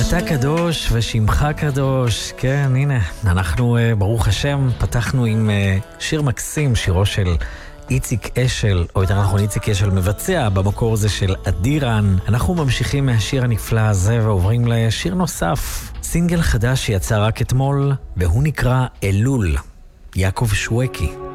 אתה קדוש ושמך קדוש. כן, הנה, אנחנו ברוך השם פתחנו עם שיר מקסים, שירו של איציק אשל, או יותר נכון איציק אשל מבצע, במקור זה של אדירן. אנחנו ממשיכים מהשיר הנפלא הזה ועוברים לשיר נוסף, סינגל חדש שיצא רק אתמול, והוא נקרא אלול, יעקב שווקי.